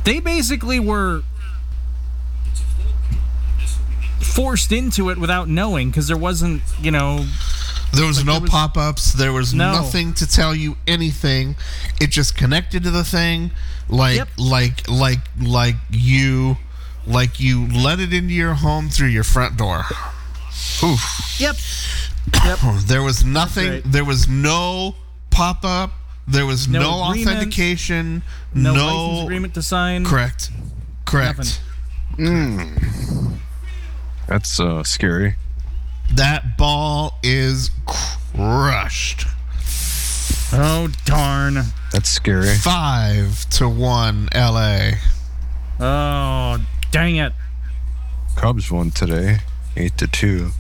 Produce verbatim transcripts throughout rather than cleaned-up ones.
they basically were forced into it without knowing, because there wasn't, you know... There was like no there was, pop-ups. There was no. nothing to tell you anything. It just connected to the thing, like Yep. like like like you like you let it into your home through your front door. Oof. Yep. Yep. There was nothing. Right. There was no pop-up. There was no, No agreement, authentication. No, No, license agreement to sign. Correct. Correct. Nothing. Mm. That's uh, scary. That ball is crushed. Oh, darn. That's scary. Five to one, L A. Oh, dang it. Cubs won today, eight to two.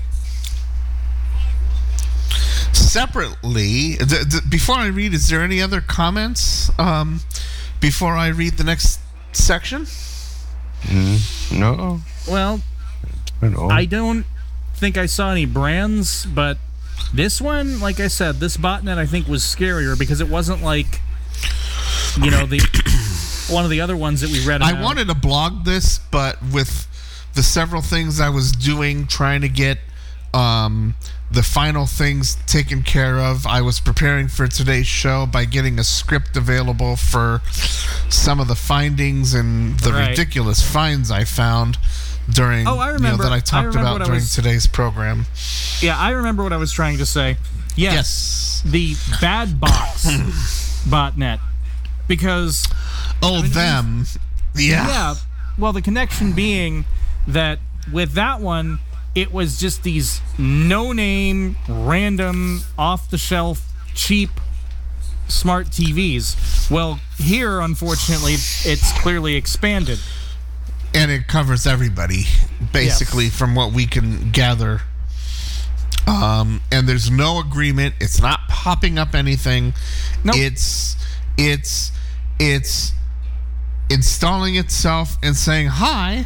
Separately, th- th- before I read, is there any other comments um, before I read the next section? Mm, no. Well, I know. I don't think I saw any brands, but this one, like I said, this botnet I think was scarier because it wasn't like, you know, the one of the other ones that we read about. I wanted to blog this, but with the several things I was doing, trying to get um, the final things taken care of, I was preparing for today's show by getting a script available for some of the findings and the Right. ridiculous finds I found during, Oh, I you know, remember. that I I talked remember about what I during was- today's program. Yeah, I remember what I was trying to say. Yes. Yes. The bad box botnet. Because, Oh, mean, them. Yeah. yeah, well, the connection being that with that one, it was just these no-name, random, off-the-shelf, cheap, smart T Vs. Well, here, unfortunately, it's clearly expanded. And it covers everybody, basically, Yes. from what we can gather. Um, and there's no agreement. It's not popping up anything. Nope. It's it's it's installing itself and saying, "Hi,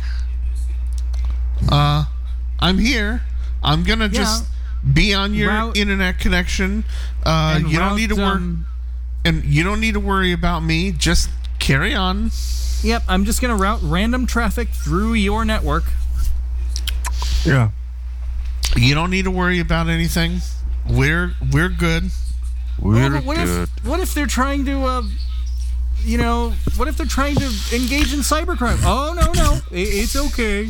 uh, I'm here. I'm gonna just be on your Route- internet connection. Uh, And you don't route, need to worry, um, and you don't need to worry about me. Just carry on." Yep, I'm just going to route random traffic through your network. Yeah. You don't need to worry about anything. We're we're good. We're Well, but what good. if what if they're trying to, uh, you know, what if they're trying to engage in cybercrime? Oh no no, I- it's okay.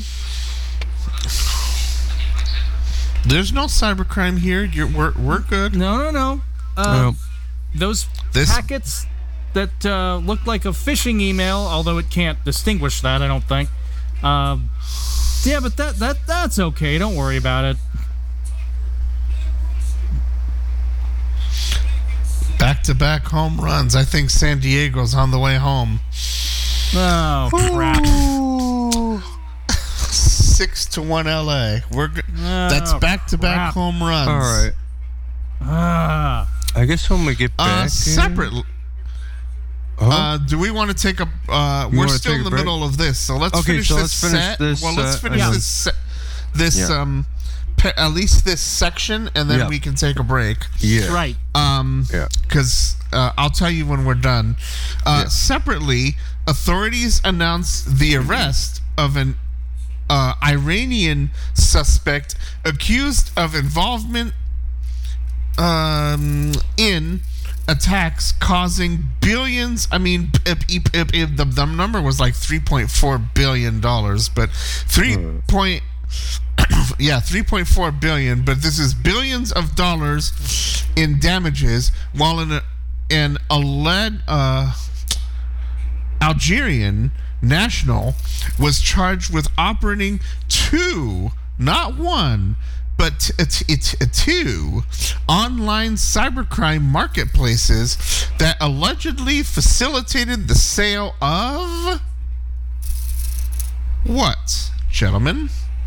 There's no cybercrime here. You're we're we're good. No no no. Uh, Well, those This- packets that uh, look like a phishing email, although it can't distinguish that, I don't think. Uh, yeah, but that that that's okay. Don't worry about it. Back-to-back home runs. I think San Diego's on the way home. Oh crap. Six to one, L A. We're good. That's Oh, back-to-back crap. home runs. all right. Ah. I guess when we get back. Uh, in- separate. Huh? Uh, do we want to take a? Uh, You we're wanna still take in a the break? middle of this, so let's Okay, finish so this let's finish set. this, well, let's uh, finish and this. Se- this Yeah. um, pe- at least this section, and then Yeah. we can take a break. yeah. Right. Um, Yeah. because uh, I'll tell you when we're done. Uh, Yeah. Separately, authorities announced the arrest of an uh, Iranian suspect accused of involvement um, in attacks causing billions. I mean, p- p- p- p- the, the number was like three point four billion dollars, but three point. Yeah, three point four billion, but this is billions of dollars in damages, while an an alleged uh, Algerian national was charged with operating two, not one, but t- t- t- two online cybercrime marketplaces that allegedly facilitated the sale of what, gentlemen?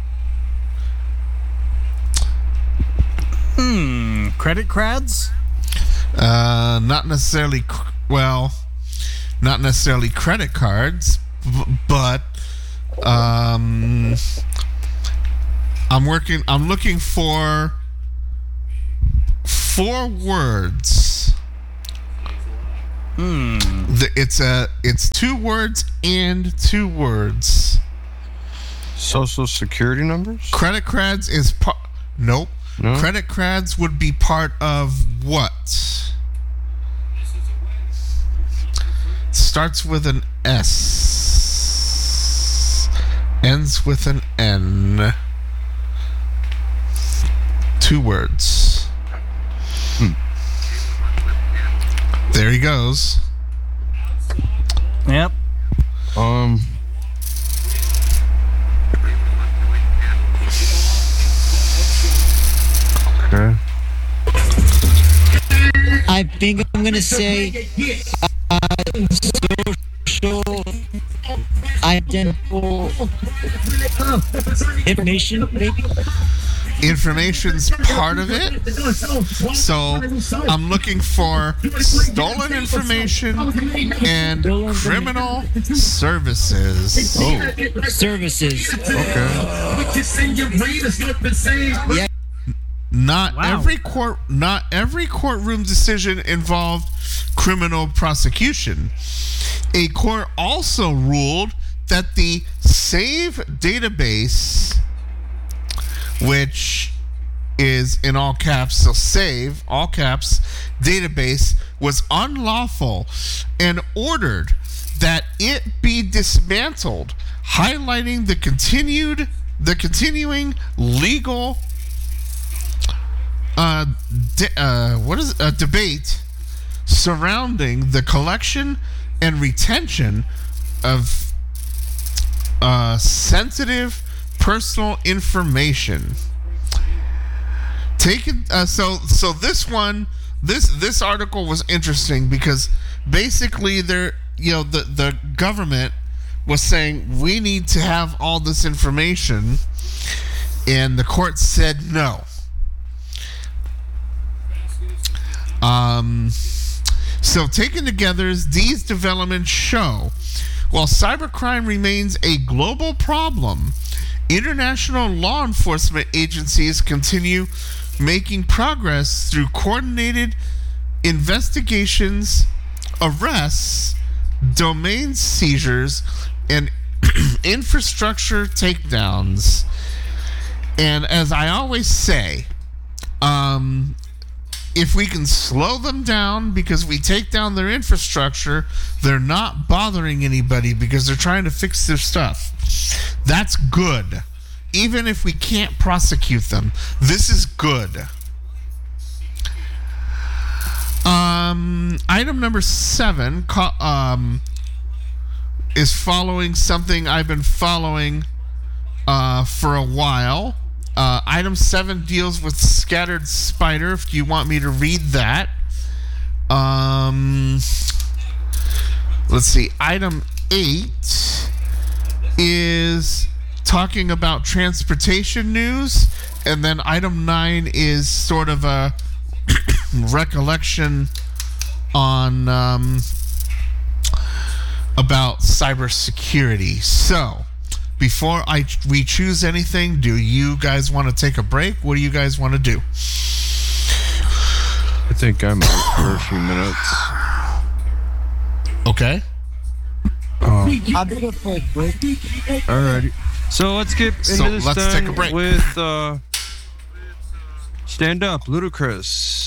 Hmm. Credit crads? Uh, not necessarily. cr- Well, not necessarily credit cards, b- but um, I'm working. I'm looking for four words. Hmm. The, it's a it's two words and two words. Social security numbers? Credit cards is part. Nope. No? Credit cards would be part of what? Starts with an S. Ends with an N. Two words. Hmm. There he goes. Yep. Um. Okay. I think I'm gonna say uh, social identical information, maybe. Information's part of it. So I'm looking for stolen information and criminal services. Oh, Services. okay. Yeah. Not Wow. every court not every courtroom decision involved criminal prosecution. A court also ruled that the SAVE database, which is in all caps, so SAVE, all caps, database, was unlawful and ordered that it be dismantled, highlighting the continued the continuing legal uh, de- uh what is a debate surrounding the collection and retention of uh sensitive personal information. Taken uh, so so this one this this article was interesting because basically they're you know the the government was saying we need to have all this information, and the court said no. Um, so taken together, these developments show while cybercrime remains a global problem, international law enforcement agencies continue making progress through coordinated investigations, arrests, domain seizures, and infrastructure takedowns. And as I always say, um, if we can slow them down because we take down their infrastructure, they're not bothering anybody because they're trying to fix their stuff. That's good. Even if we can't prosecute them, this is good. Um, item number seven co- um, is following something I've been following uh, for a while. Uh, item seven deals with Scattered Spider, if you want me to read that. Um, let's see. Item eight is talking about transportation news. And then item nine is sort of a recollection on um, about cybersecurity. So, before I we choose anything, do you guys want to take a break? What do you guys want to do? I think I'm out for a few minutes. Okay. I'll do it for a break. Alrighty. So let's get into So, this let's then take a break. with uh, Stand Up, Ludacris.